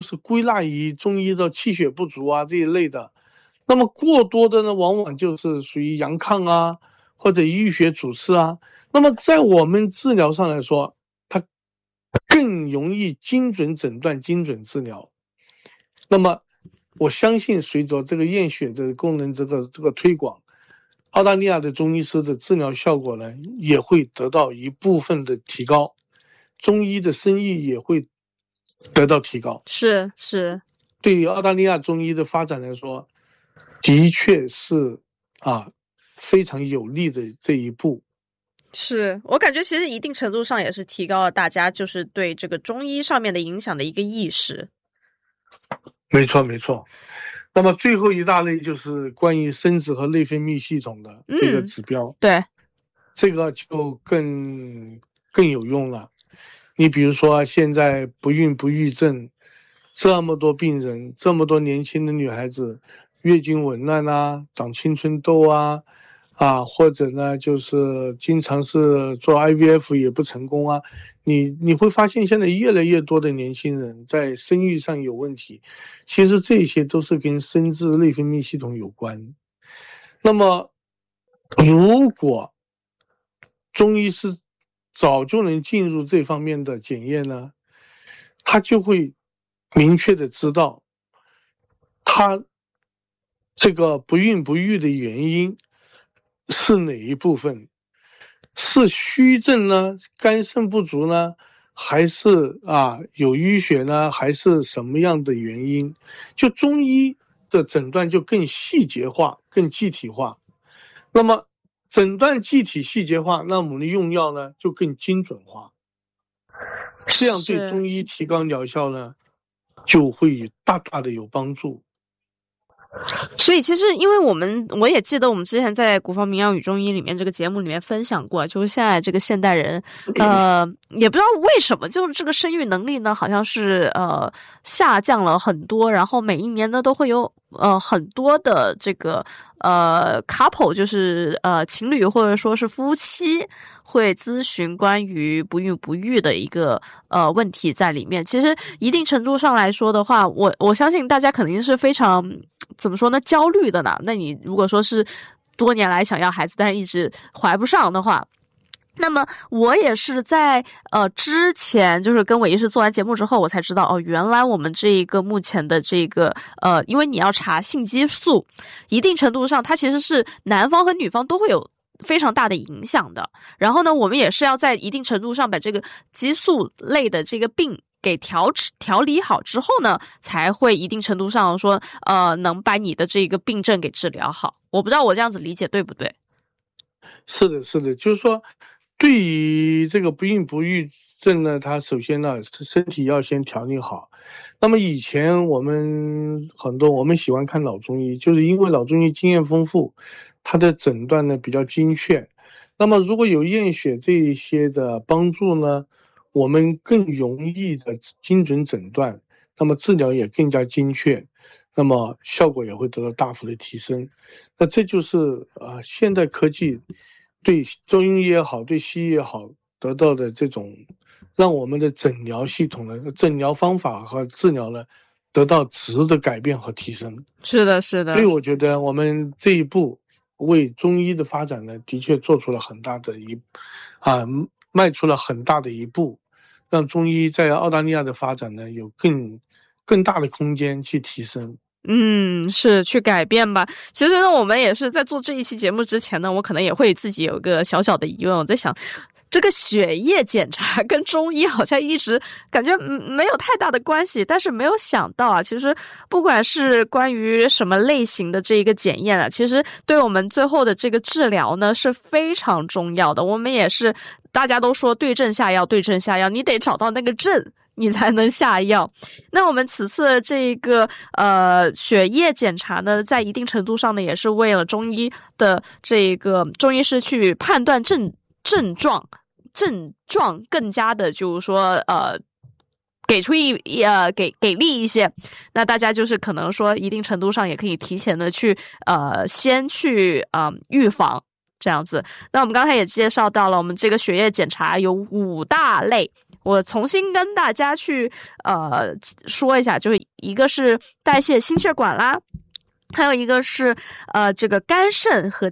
是归纳于中医的气血不足啊这一类的。那么过多的呢，往往就是属于阳亢啊，或者淤血阻滞啊。那么在我们治疗上来说，它更容易精准诊断、精准治疗。那么我相信随着这个验血的功能这个推广，澳大利亚的中医师的治疗效果呢也会得到一部分的提高，中医的生意也会得到提高。 是， 对于澳大利亚中医的发展来说，的确是非常有利的这一步。 是，我感觉其实一定程度上也是提高了大家就是对这个中医上面的影响的一个意识。 没错。那么最后一大类就是关于生殖和内分泌系统的这个指标。 对， 这个就更有用了。你比如说现在不孕不育症这么多病人，这么多年轻的女孩子月经紊乱啊，长青春痘啊，或者呢就是经常是做 IVF 也不成功啊，你会发现现在越来越多的年轻人在生育上有问题，其实这些都是跟生殖内分泌系统有关。那么如果中医师早就能进入这方面的检验呢，他就会明确的知道他这个不孕不育的原因是哪一部分，是虚症呢，肝肾不足呢，还是有淤血呢，还是什么样的原因，就中医的诊断就更细节化，更具体化。那么诊断具体细节化，那我们的用药呢就更精准化，这样对中医提高疗效呢就会大大的有帮助。 所以其实因为我也记得我们之前在古方名药与中医里面这个节目里面分享过，就是现在这个现代人也不知道为什么就是这个生育能力呢好像是下降了很多，然后每一年呢都会有很多的这个couple 就是情侣或者说是夫妻会咨询关于不孕不育的一个问题在里面。其实一定程度上来说的话，我相信大家肯定是非常怎么说呢焦虑的呢。那你如果说是多年来想要孩子但是一直怀不上的话，那么我也是在之前就是跟韦医师做完节目之后，我才知道原来我们这一个目前的这个因为你要查性激素，一定程度上它其实是男方和女方都会有非常大的影响的。然后呢，我们也是要在一定程度上把这个激素类的这个病给调理好之后呢，才会一定程度上说能把你的这个病症给治疗好。我不知道我这样子理解对不对？ 是的，就是说对于这个不孕不育症呢，它首先呢身体要先调理好。那么以前我们喜欢看老中医，就是因为老中医经验丰富，他的诊断呢比较精确。那么如果有验血这一些的帮助呢，我们更容易的精准诊断，那么治疗也更加精确，那么效果也会得到大幅的提升。那这就是现代科技对中医也好，对西医也好得到的这种让我们的诊疗系统的诊疗方法和治疗呢得到质的改变和提升。 是的。 所以我觉得我们这一步为中医的发展呢的确做出了很大的迈出了很大的一步，让中医在澳大利亚的发展呢有更大的空间去提升。 是去改变吧。其实呢，我们也是在做这一期节目之前呢，我可能也会自己有一个小小的疑问，我在想这个血液检查跟中医好像一直感觉没有太大的关系，但是没有想到啊，其实不管是关于什么类型的这一个检验啊，其实对我们最后的这个治疗呢是非常重要的。我们也是大家都说对症下药，你得找到那个症你才能下药。那我们此次这个血液检查呢，在一定程度上呢，也是为了中医的这个中医师去判断症状更加的就是说给出给力一些。那大家就是可能说一定程度上也可以提前的去先去预防这样子。那我们刚才也介绍到了，我们这个血液检查有5大类， 我重新跟大家去说一下，就是一个是代谢心血管啦，还有一个是这个肝肾和